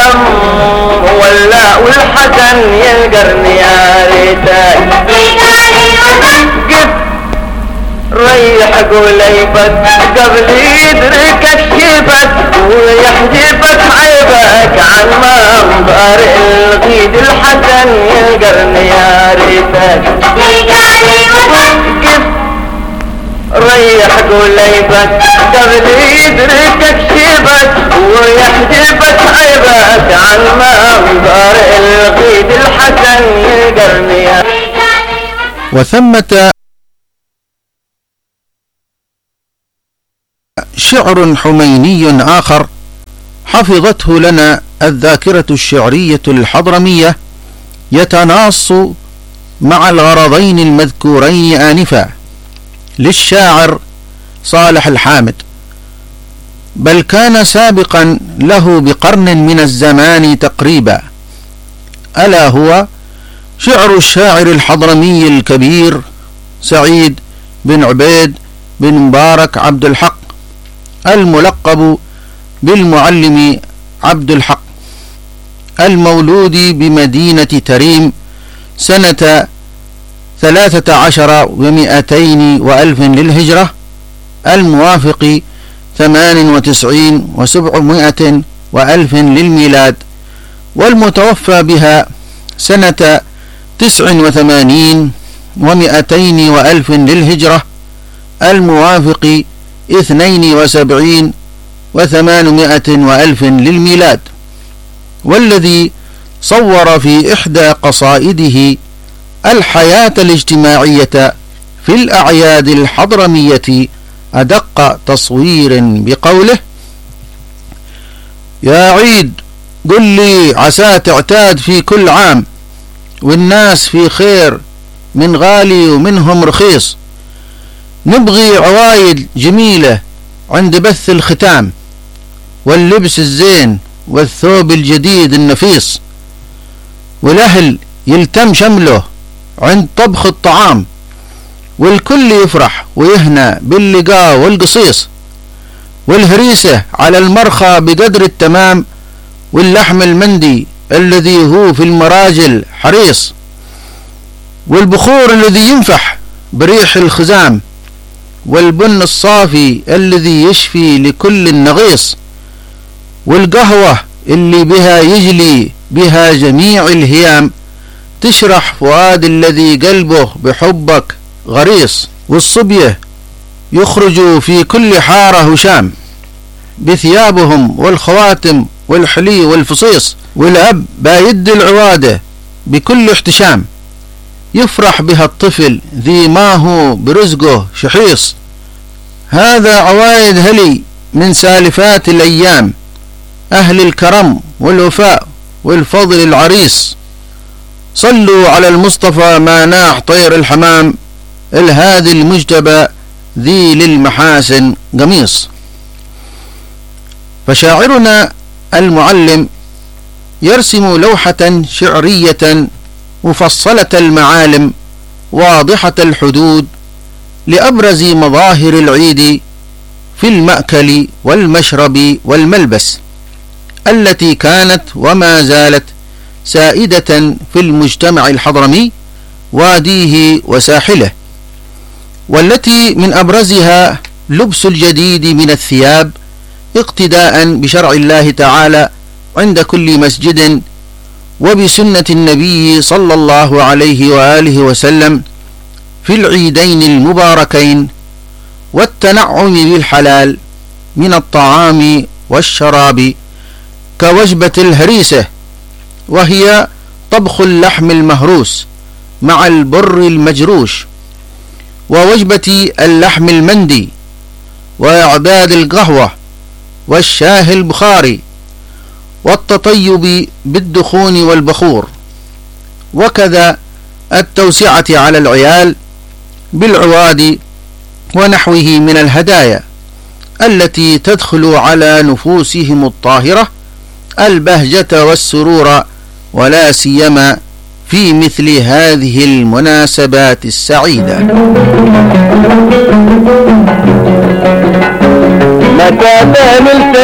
الهم والحزن يلقرني يا ريتك قف ريح قليبك قبل يدركك شبك ويحجبك عيبك عن منظر الغيد الحسن يلقرني يا ريتك قف ريح قليبك قبل يدركك شبك ويحجبك عيبك عن منظر الغيد الحسن يلقرني يا ريتك. وثمة شعر حميني آخر حفظته لنا الذاكرة الشعرية الحضرمية يتناص مع الغرضين المذكورين آنفا للشاعر صالح الحامد، بل كان سابقا له بقرن من الزمان تقريبا، ألا هو شعر الشاعر الحضرمي الكبير سعيد بن عبيد بن مبارك عبد الحق الملقب بالمعلم عبد الحق، المولود بمدينة تريم سنة 13 و200 وألف للهجرة، الموافق 98 و700 وألف للميلاد، والمتوفى بها سنة 89 و200 وألف للهجرة، الموافق 72 و800 وألف للميلاد، والذي صور في إحدى قصائده الحياة الاجتماعية في الأعياد الحضرمية أدق تصوير بقوله: يا عيد قل لي عسى تعتاد في كل عام، والناس في خير من غالي ومنهم رخيص، نبغي عوايد جميلة عند بث الختام، واللبس الزين والثوب الجديد النفيس، والأهل يلتم شمله عند طبخ الطعام، والكل يفرح ويهنى باللقاء والقصيص، والهريسة على المرخى بقدر التمام، واللحم المندي الذي هو في المراجل حريص، والبخور الذي ينفح بريح الخزام، والبن الصافي الذي يشفي لكل النغيص، والقهوة اللي بها يجلي بها جميع الهيام، تشرح فؤاد الذي قلبه بحبك غريص، والصبية يخرجوا في كل حارة وشام بثيابهم والخواتم والحلي والفصيص، والأب بايد العوادة بكل احتشام، يفرح بها الطفل ذي ما هو برزقه شحيص. هذا عوايد هلي من سالفات الأيام، أهل الكرم والوفاء والفضل العريس، صلوا على المصطفى ما ناح طير الحمام، الهادي المجتبى ذي للمحاسن قميص. فشاعرنا المعلم يرسم لوحة شعرية مفصلة المعالم واضحة الحدود لأبرز مظاهر العيد في المأكل والمشرب والملبس، التي كانت وما زالت سائدة في المجتمع الحضرمي واديه وساحله، والتي من أبرزها لبس الجديد من الثياب اقتداء بشرع الله تعالى عند كل مسجد وبسنة النبي صلى الله عليه وآله وسلم في العيدين المباركين، والتنعم بالحلال من الطعام والشراب كوجبة الهريسة، وهي طبخ اللحم المهروس مع البر المجروش، ووجبة اللحم المندي، وإعداد القهوة والشاي البخاري، والتطيب بالدخون والبخور، وكذا التوسعة على العيال بالعواد ونحوه من الهدايا التي تدخل على نفوسهم الطاهرة البهجة والسرور، ولا سيما في مثل هذه المناسبات السعيدة. متى